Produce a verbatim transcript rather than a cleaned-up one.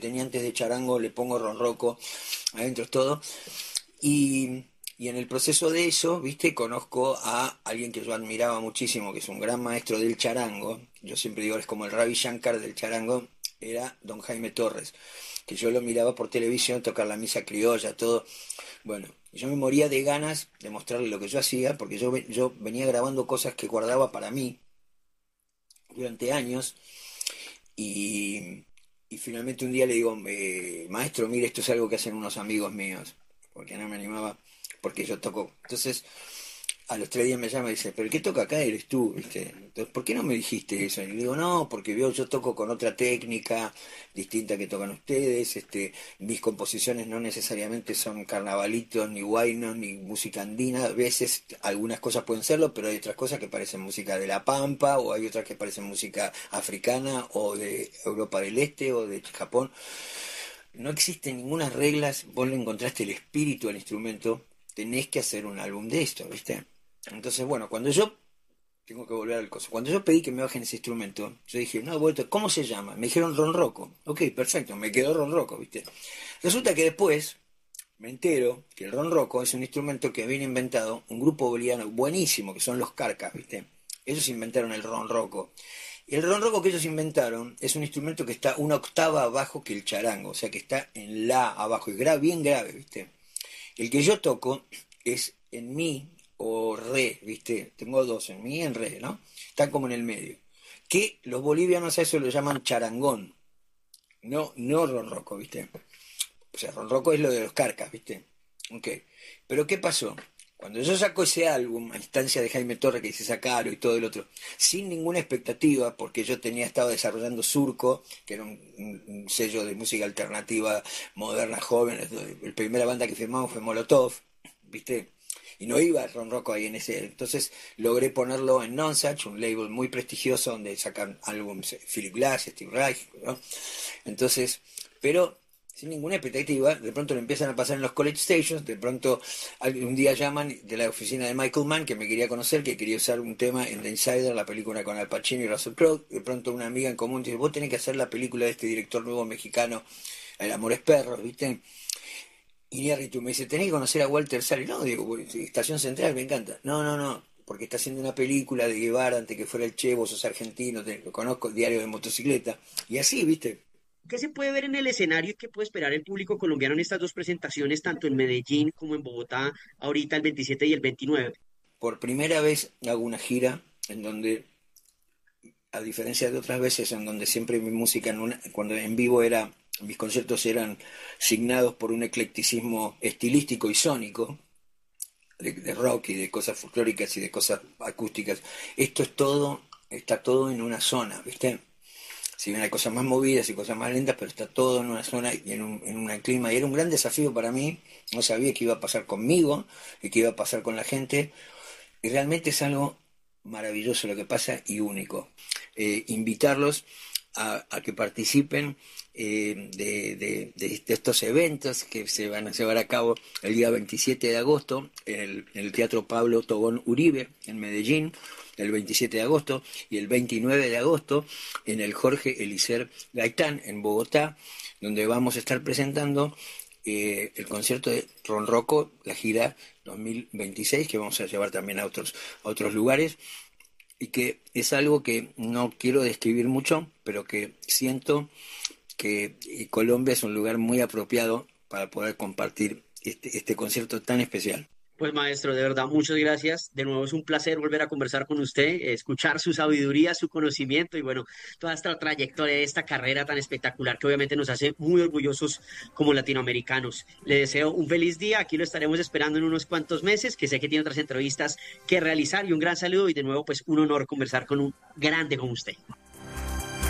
tenía antes de charango, le pongo ronroco, adentro es todo. Y, y en el proceso de eso, viste, conozco a alguien que yo admiraba muchísimo, que es un gran maestro del charango, yo siempre digo, es como el Ravi Shankar del charango, era don Jaime Torres, que yo lo miraba por televisión tocar la misa criolla, todo. Bueno, yo me moría de ganas de mostrarle lo que yo hacía, porque yo, yo venía grabando cosas que guardaba para mí durante años, y, y finalmente un día le digo, eh, maestro, mire, esto es algo que hacen unos amigos míos, porque no me animaba, porque yo toco. Entonces, a los tres días me llama y dice, pero el que toca acá eres tú, ¿viste? Entonces, ¿por qué no me dijiste eso? Y le digo, no, porque yo, yo toco con otra técnica distinta que tocan ustedes, este, mis composiciones no necesariamente son carnavalitos, ni guainos, ni música andina, a veces algunas cosas pueden serlo, pero hay otras cosas que parecen música de La Pampa, o hay otras que parecen música africana, o de Europa del Este, o de Japón. No existen ninguna reglas, vos le encontraste el espíritu al instrumento, tenés que hacer un álbum de esto, ¿viste? Entonces, bueno, cuando yo, tengo que volver al coso, cuando yo pedí que me bajen ese instrumento, yo dije, no, vuelto, ¿cómo se llama? Me dijeron ronroco. Ok, perfecto, me quedó ronroco, ¿viste? Resulta que después me entero que el ronroco es un instrumento que viene inventado un grupo boliviano buenísimo, que son los Carcas, ¿viste? Ellos inventaron el ronroco. Y el ronroco que ellos inventaron es un instrumento que está una octava abajo que el charango, o sea que está en la abajo, y grave, bien grave, ¿viste? El que yo toco es en mi o re, ¿viste? Tengo dos, en mi y en re, ¿no? Están como en el medio. Que los bolivianos a eso lo llaman charangón, no, no ronroco, ¿viste? O sea, ronroco es lo de los Carcas, ¿viste? Ok. Pero ¿qué pasó? Cuando yo saco ese álbum, a instancia de Jaime Torres, que dice sacarlo y todo el otro, sin ninguna expectativa, porque yo tenía estado desarrollando Surco, que era un, un, un sello de música alternativa, moderna, joven, la primera banda que firmamos fue Molotov, ¿viste? Y no iba el ronroco ahí en ese. Entonces logré ponerlo en Nonsuch, un label muy prestigioso donde sacan álbumes Philip Glass, Steve Reich, ¿no? Entonces, pero sin ninguna expectativa, de pronto lo empiezan a pasar en los college stations, de pronto un día llaman de la oficina de Michael Mann, que me quería conocer, que quería usar un tema en The Insider, la película con Al Pacino y Russell Crowe, de pronto una amiga en común dice, vos tenés que hacer la película de este director nuevo mexicano, El amor es perro, ¿viste? Iñárritu me dice, tenés que conocer a Walter Sally. No, digo, Estación Central, me encanta. No, no, no, porque está haciendo una película de Guevara antes que fuera el Che, vos sos argentino, te, lo conozco, Diario de Motocicleta, y así, ¿viste? ¿Qué se puede ver en el escenario y qué puede esperar el público colombiano en estas dos presentaciones, tanto en Medellín como en Bogotá, ahorita el veintisiete y el veintinueve? Por primera vez hago una gira en donde, a diferencia de otras veces en donde siempre mi música, en una, cuando en vivo era, mis conciertos eran signados por un eclecticismo estilístico y sónico, de, de rock y de cosas folclóricas y de cosas acústicas. Esto es todo, está todo en una zona, ¿viste? Si bien hay cosas más movidas y cosas más lentas, pero está todo en una zona y en un, en un clima. Y era un gran desafío para mí. No sabía qué iba a pasar conmigo y qué iba a pasar con la gente. Y realmente es algo maravilloso lo que pasa y único. Eh, invitarlos a, a que participen eh, de, de, de, de estos eventos que se van a llevar a cabo el día veintisiete de agosto en el, en el Teatro Pablo Tobón Uribe en Medellín, el veintisiete de agosto, y el veintinueve de agosto en el Jorge Eliezer Gaitán en Bogotá, donde vamos a estar presentando eh, el concierto de Ronroco, la gira dos mil veintiséis, que vamos a llevar también a otros, a otros lugares, y que es algo que no quiero describir mucho, pero que siento que Colombia es un lugar muy apropiado para poder compartir este, este concierto tan especial. Pues maestro, de verdad, muchas gracias. De nuevo es un placer volver a conversar con usted, escuchar su sabiduría, su conocimiento y bueno, toda esta trayectoria de esta carrera tan espectacular que obviamente nos hace muy orgullosos como latinoamericanos. Le deseo un feliz día, aquí lo estaremos esperando en unos cuantos meses, que sé que tiene otras entrevistas que realizar y un gran saludo y de nuevo pues un honor conversar con un grande como usted.